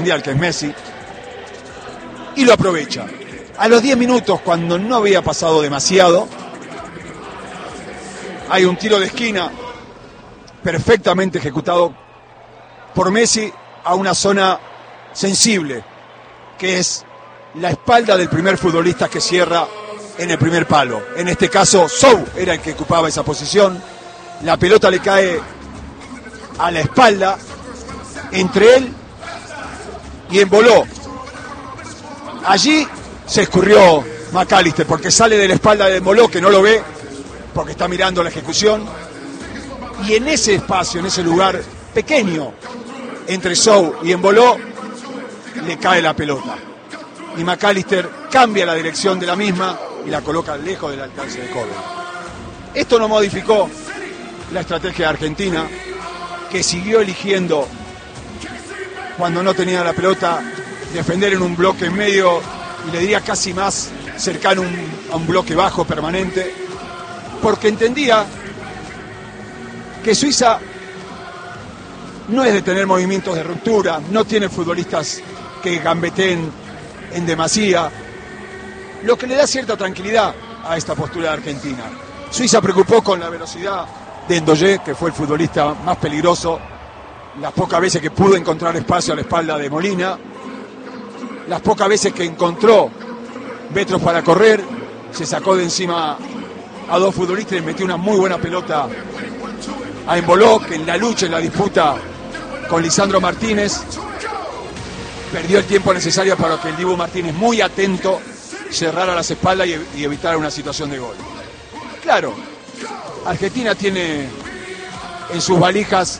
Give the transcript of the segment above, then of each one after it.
mundial, que es Messi, y lo aprovecha. A los 10 minutos, cuando no había pasado demasiado, hay un tiro de esquina perfectamente ejecutado por Messi a una zona sensible, que es la espalda del primer futbolista que cierra en el primer palo. En este caso, Sou era el que ocupaba esa posición. La pelota le cae a la espalda, entre él y Emboló. Allí se escurrió McAllister, porque sale de la espalda de Emboló, que no lo ve, porque está mirando la ejecución. Y en ese espacio, en ese lugar pequeño, entre Sou y Emboló, le cae la pelota. Y McAllister cambia la dirección de la misma y la coloca lejos del alcance de Kobe. Esto no modificó la estrategia de Argentina, que siguió eligiendo, cuando no tenía la pelota, defender en un bloque en medio, y le diría casi más cercano a un bloque bajo permanente, porque entendía que Suiza no es de tener movimientos de ruptura, no tiene futbolistas que gambeteen en demasía, lo que le da cierta tranquilidad a esta postura de Argentina. Suiza preocupó con la velocidad de Ndoye, que fue el futbolista más peligroso, las pocas veces que pudo encontrar espacio a la espalda de Molina, las pocas veces que encontró metros para correr, se sacó de encima a dos futbolistas y metió una muy buena pelota a Emboló, que en la lucha, en la disputa con Lisandro Martínez, perdió el tiempo necesario para que el Dibu Martínez, muy atento, cerrara las espaldas y evitara una situación de gol. Claro, Argentina tiene en sus valijas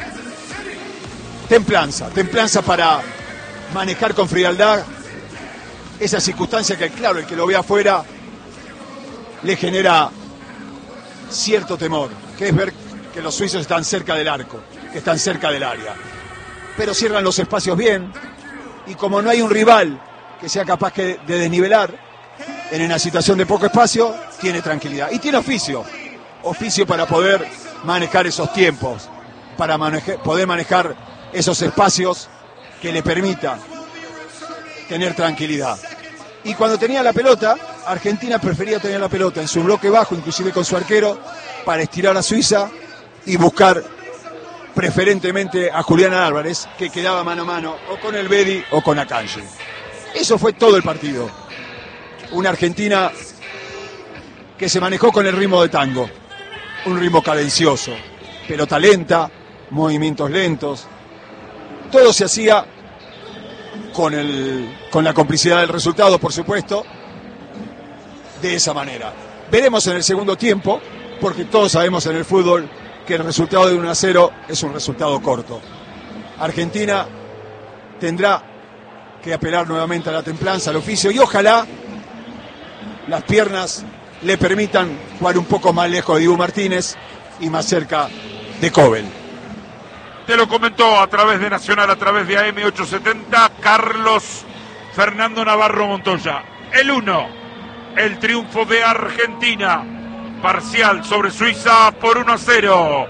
templanza para manejar con frialdad esa circunstancia que, claro, el que lo ve afuera le genera cierto temor, que es ver que los suizos están cerca del arco, que están cerca del área, pero cierran los espacios bien, y como no hay un rival que sea capaz de desnivelar en una situación de poco espacio, tiene tranquilidad y tiene oficio para poder manejar esos tiempos, para poder manejar esos espacios que le permita tener tranquilidad. Y cuando tenía la pelota, Argentina prefería tener la pelota en su bloque bajo, inclusive con su arquero, para estirar a Suiza y buscar preferentemente a Julián Álvarez, que quedaba mano a mano o con el Bedi o con Akanji. Eso fue todo el partido. Una Argentina que se manejó con el ritmo de tango, un ritmo cadencioso, pelota lenta, movimientos lentos. Todo se hacía con la complicidad del resultado, por supuesto, de esa manera. Veremos en el segundo tiempo, porque todos sabemos en el fútbol que el resultado de 1-0 es un resultado corto. Argentina tendrá que apelar nuevamente a la templanza, al oficio, y ojalá las piernas le permitan jugar un poco más lejos de Dibu Martínez y más cerca de Kobel. Te lo comentó a través de Nacional, a través de AM870, Carlos Fernando Navarro Montoya. El 1, el triunfo de Argentina, parcial sobre Suiza por 1-0.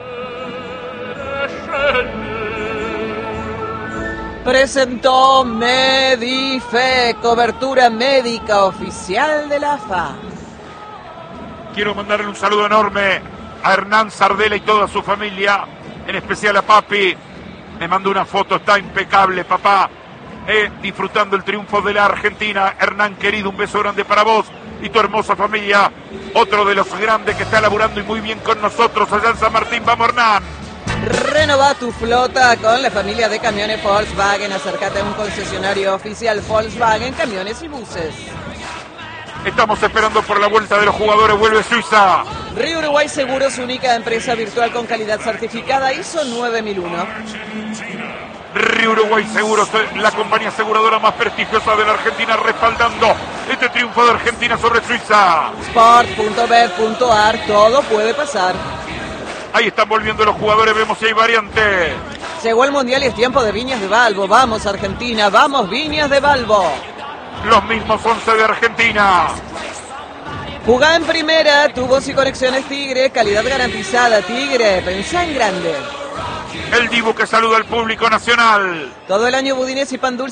Presentó Medife, cobertura médica oficial de la AFA. Quiero mandarle un saludo enorme a Hernán Sardela y toda su familia, en especial a papi. Me mandó una foto, está impecable, papá, disfrutando el triunfo de la Argentina. Hernán, querido, un beso grande para vos y tu hermosa familia. Otro de los grandes que está laburando y muy bien con nosotros allá en San Martín. Vamos, Hernán. Renova tu flota con la familia de camiones Volkswagen. Acércate a un concesionario oficial Volkswagen, camiones y buses. Estamos esperando por la vuelta de los jugadores. Vuelve Suiza. Río Uruguay Seguros, única empresa virtual con calidad certificada ISO 9001. Río Uruguay Seguros, la compañía aseguradora más prestigiosa de la Argentina, respaldando este triunfo de Argentina sobre Suiza. Sport.bet.ar, todo puede pasar. Ahí están volviendo los jugadores, vemos si hay variante. Llegó el Mundial y es tiempo de Viñas de Balbo. Vamos Argentina, vamos Viñas de Balbo. Los mismos 11 de Argentina. Jugá en primera, tu voz y conexiones Tigre, calidad garantizada. Tigre, pensá en grande. El Dibu que saluda al público nacional. Todo el año budines y pan dulce